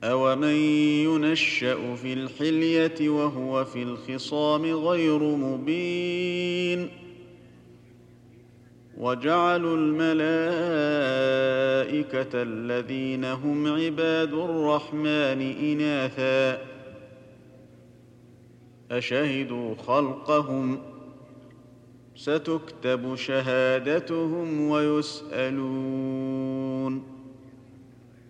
أومن ينشأ في الحلية وهو في الخصام غير مبين وجعلوا الملائكة الذين هم عباد الرحمن إناثا أشهدوا خلقهم ستكتب شهادتهم ويسألون